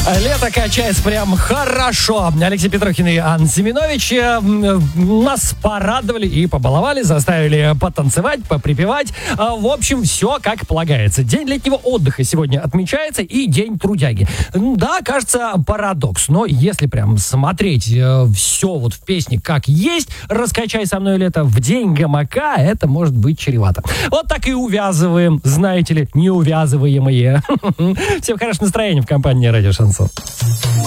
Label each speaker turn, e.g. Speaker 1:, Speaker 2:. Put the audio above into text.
Speaker 1: Лето качается прям хорошо. Алексей Петрохин и Анна Семенович нас порадовали и побаловали, заставили потанцевать, поприпевать. В общем, все как полагается. День летнего отдыха сегодня отмечается и день трудяги. Да, кажется, парадокс, но если прям смотреть все вот в песне как есть, «Раскачай со мной лето» в день гамака, это может быть чревато. Вот так и увязываем, знаете ли, неувязываемые. Всем хорошего настроения в компании «Радио Шансон».